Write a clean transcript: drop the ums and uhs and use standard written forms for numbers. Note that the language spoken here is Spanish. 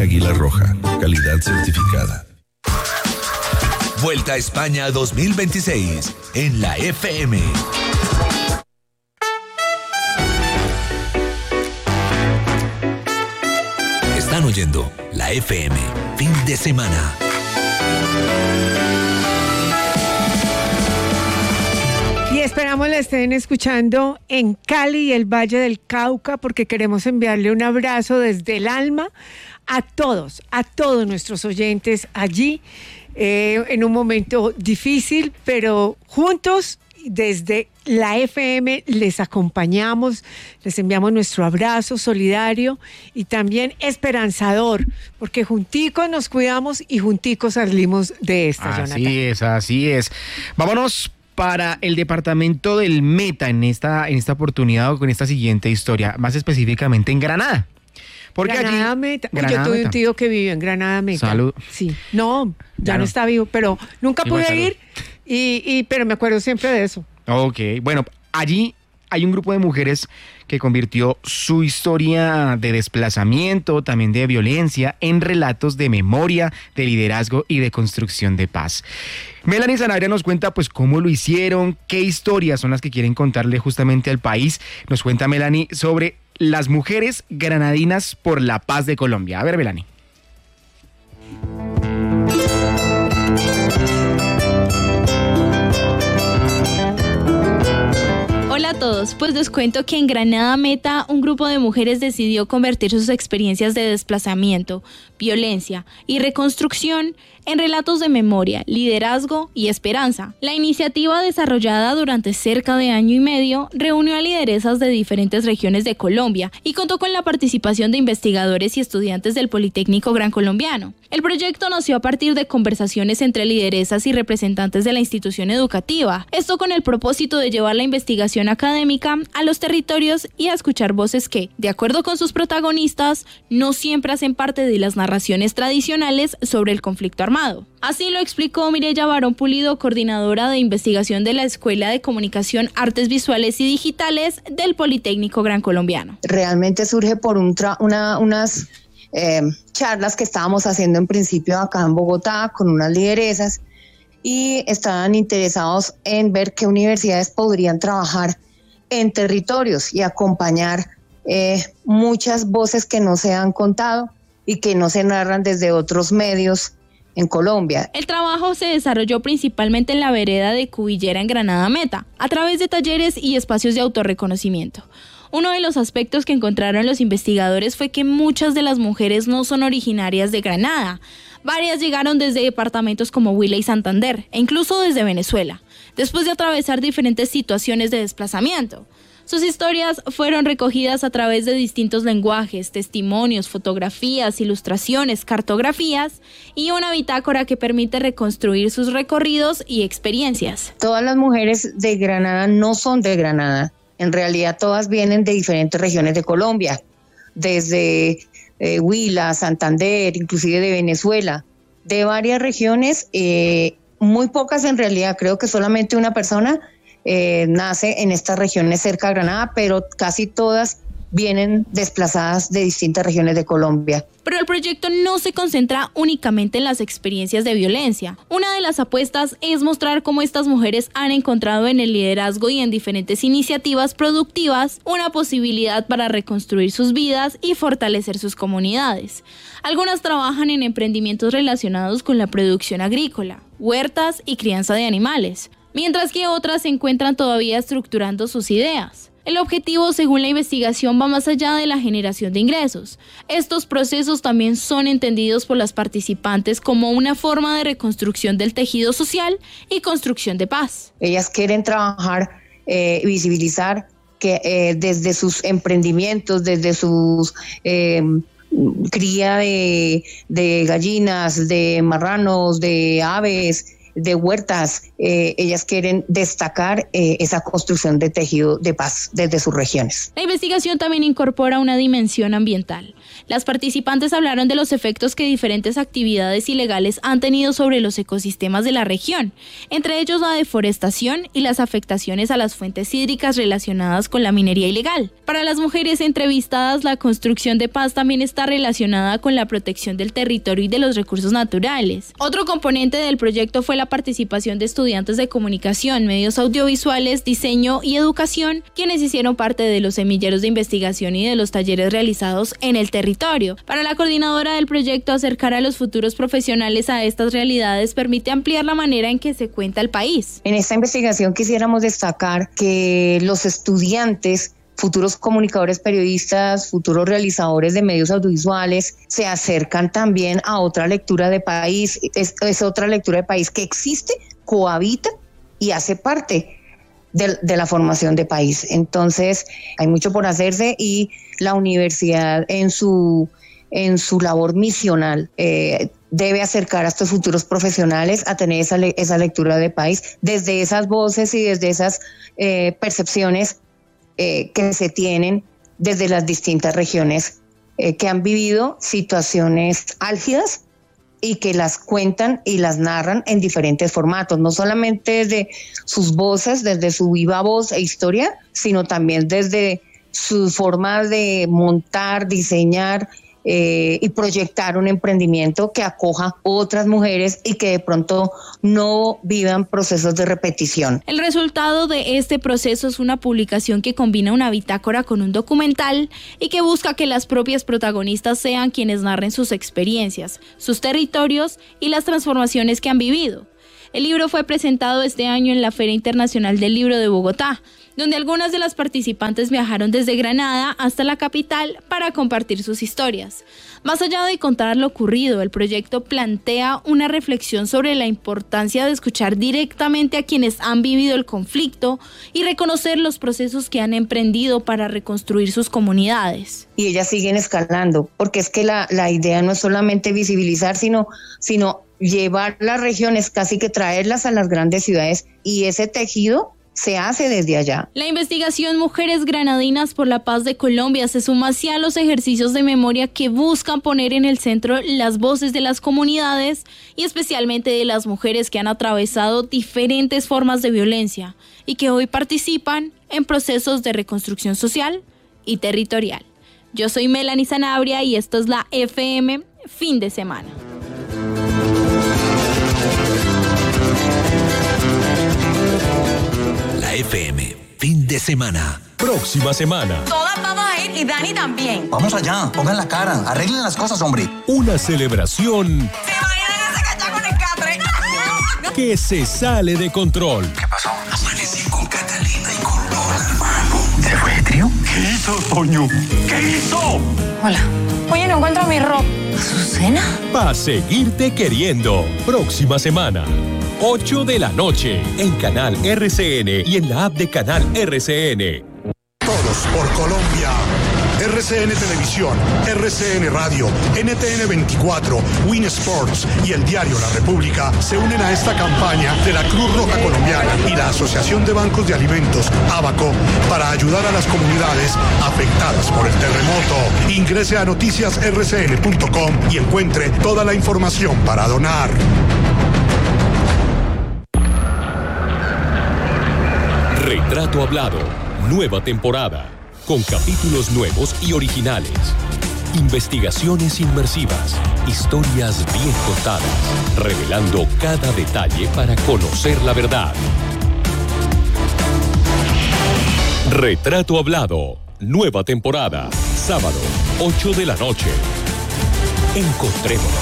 Águila Roja, calidad certificada. Vuelta a España 2026 en la FM. Están oyendo la FM, fin de semana. Y esperamos la estén escuchando en Cali y el Valle del Cauca, porque queremos enviarle un abrazo desde el alma a todos nuestros oyentes allí, en un momento difícil, pero juntos desde la FM les acompañamos, les enviamos nuestro abrazo solidario y también esperanzador, porque junticos nos cuidamos y junticos salimos de esta, Jonathan. Así es. Vámonos para el departamento del Meta en esta oportunidad, con esta siguiente historia, más específicamente en Granada. Porque Granada allí, Meta. Granada Yo tuve Meta. un tío que vivió en Granada Meta. Salud. Sí. No, ya no está vivo, pero nunca Igual, pude ir, pero me acuerdo siempre de eso. Ok, bueno, allí hay un grupo de mujeres que convirtió su historia de desplazamiento, también de violencia, en relatos de memoria, de liderazgo y de construcción de paz. Melanie Sanabria nos cuenta pues cómo lo hicieron, qué historias son las que quieren contarle justamente al país. Nos cuenta Melanie sobre las mujeres granadinas por la paz de Colombia. A ver, Melanie. Hola a todos, pues les cuento que en Granada Meta un grupo de mujeres decidió convertir sus experiencias de desplazamiento, violencia y reconstrucción en relatos de memoria, liderazgo y esperanza. La iniciativa, desarrollada durante cerca de año y medio, reunió a lideresas de diferentes regiones de Colombia y contó con la participación de investigadores y estudiantes del Politécnico Gran Colombiano. El proyecto nació a partir de conversaciones entre lideresas y representantes de la institución educativa, esto con el propósito de llevar la investigación académica a los territorios y a escuchar voces que, de acuerdo con sus protagonistas, no siempre hacen parte de las narraciones tradicionales sobre el conflicto armado. Así lo explicó Mireya Barón Pulido, coordinadora de investigación de la Escuela de Comunicación, Artes Visuales y Digitales del Politécnico Gran Colombiano. Realmente surge por unas charlas que estábamos haciendo en principio acá en Bogotá con unas lideresas, y estaban interesados en ver qué universidades podrían trabajar en territorios y acompañar muchas voces que no se han contado y que no se narran desde otros medios en Colombia. El trabajo se desarrolló principalmente en la vereda de Cubillera en Granada Meta, a través de talleres y espacios de autorreconocimiento. Uno de los aspectos que encontraron los investigadores fue que muchas de las mujeres no son originarias de Granada. Varias llegaron desde departamentos como Huila y Santander, e incluso desde Venezuela, después de atravesar diferentes situaciones de desplazamiento. Sus historias fueron recogidas a través de distintos lenguajes, testimonios, fotografías, ilustraciones, cartografías y una bitácora que permite reconstruir sus recorridos y experiencias. Todas las mujeres de Granada no son de Granada. En realidad todas vienen de diferentes regiones de Colombia, desde Huila, Santander, inclusive de Venezuela, de varias regiones, muy pocas en realidad, creo que solamente una persona nace en estas regiones cerca de Granada, pero casi todas vienen desplazadas de distintas regiones de Colombia. Pero el proyecto no se concentra únicamente en las experiencias de violencia. Una de las apuestas es mostrar cómo estas mujeres han encontrado en el liderazgo y en diferentes iniciativas productivas una posibilidad para reconstruir sus vidas y fortalecer sus comunidades. Algunas trabajan en emprendimientos relacionados con la producción agrícola, huertas y crianza de animales, mientras que otras se encuentran todavía estructurando sus ideas. El objetivo, según la investigación, va más allá de la generación de ingresos. Estos procesos también son entendidos por las participantes como una forma de reconstrucción del tejido social y construcción de paz. Ellas quieren trabajar, visibilizar que desde sus emprendimientos, desde sus cría de gallinas, de marranos, de aves, de huertas, ellas quieren destacar esa construcción de tejido de paz desde sus regiones. La investigación también incorpora una dimensión ambiental. Las participantes hablaron de los efectos que diferentes actividades ilegales han tenido sobre los ecosistemas de la región, entre ellos la deforestación y las afectaciones a las fuentes hídricas relacionadas con la minería ilegal. Para las mujeres entrevistadas, la construcción de paz también está relacionada con la protección del territorio y de los recursos naturales. Otro componente del proyecto fue la participación de estudiantes de comunicación, medios audiovisuales, diseño y educación, quienes hicieron parte de los semilleros de investigación y de los talleres realizados en el territorio. Para la coordinadora del proyecto, acercar a los futuros profesionales a estas realidades permite ampliar la manera en que se cuenta el país. En esta investigación quisiéramos destacar que los estudiantes, futuros comunicadores, periodistas, futuros realizadores de medios audiovisuales, se acercan también a otra lectura de país. Es otra lectura de país que existe, cohabita y hace parte de la formación de país. Entonces, hay mucho por hacerse y la universidad en su labor misional debe acercar a estos futuros profesionales a tener esa lectura de país desde esas voces y desde esas percepciones que se tienen desde las distintas regiones que han vivido situaciones álgidas y que las cuentan y las narran en diferentes formatos, no solamente desde sus voces, desde su viva voz e historia, sino también desde su forma de montar, diseñar y proyectar un emprendimiento que acoja otras mujeres y que de pronto no vivan procesos de repetición. El resultado de este proceso es una publicación que combina una bitácora con un documental y que busca que las propias protagonistas sean quienes narren sus experiencias, sus territorios y las transformaciones que han vivido. El libro fue presentado este año en la Feria Internacional del Libro de Bogotá, donde algunas de las participantes viajaron desde Granada hasta la capital para compartir sus historias. Más allá de contar lo ocurrido, el proyecto plantea una reflexión sobre la importancia de escuchar directamente a quienes han vivido el conflicto y reconocer los procesos que han emprendido para reconstruir sus comunidades. Y ellas siguen escalando, porque es que la idea no es solamente visibilizar, sino llevar las regiones, casi que traerlas a las grandes ciudades, y ese tejido se hace desde allá. La investigación Mujeres Granadinas por la Paz de Colombia se suma así a los ejercicios de memoria que buscan poner en el centro las voces de las comunidades y especialmente de las mujeres que han atravesado diferentes formas de violencia y que hoy participan en procesos de reconstrucción social y territorial. Yo soy Melanie Sanabria y esto es la FM Fin de Semana. La FM, fin de semana. Próxima semana. Todas vamos a ir y Dani también. Vamos allá, pongan la cara, arreglen las cosas, hombre. Una celebración. ¿Se imaginan ese cachá con el catre? Que se sale de control. ¿Qué pasó? Amanecí con Catalina y con Lola, hermano. ¿Se fue de trío? ¿Qué hizo, Toño? ¿Qué hizo? Hola. Oye, no encuentro mi ropa. ¿Azucena? Pa' seguirte queriendo. Próxima semana. 8 de la noche en Canal RCN y en la app de Canal RCN. Todos por Colombia. RCN Televisión, RCN Radio, NTN 24, Win Sports y el diario La República se unen a esta campaña de la Cruz Roja Colombiana y la Asociación de Bancos de Alimentos, ABACO, para ayudar a las comunidades afectadas por el terremoto. Ingrese a noticiasrcn.com y encuentre toda la información para donar. Retrato Hablado, nueva temporada, con capítulos nuevos y originales. Investigaciones inmersivas, historias bien contadas, revelando cada detalle para conocer la verdad. Retrato Hablado, nueva temporada, sábado, 8 de la noche. Encontrémonos.